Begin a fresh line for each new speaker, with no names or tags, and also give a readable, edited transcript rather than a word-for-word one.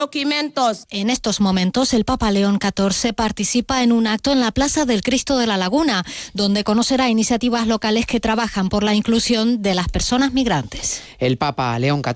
documentos.
En estos momentos, el Papa León XIV participa en un acto en la Plaza del Cristo de la Laguna, donde conocerá iniciativas locales que trabajan por la inclusión de las personas migrantes.
El Papa León XIV